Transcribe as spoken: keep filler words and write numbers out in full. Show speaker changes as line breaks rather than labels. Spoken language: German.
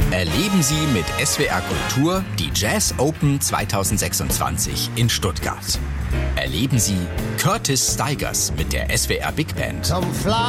Erleben Sie mit S W R Kultur die Jazz Open zweitausendsechsundzwanzig in Stuttgart. Erleben Sie Curtis Stigers mit der S W R Big Band.
Zum Fly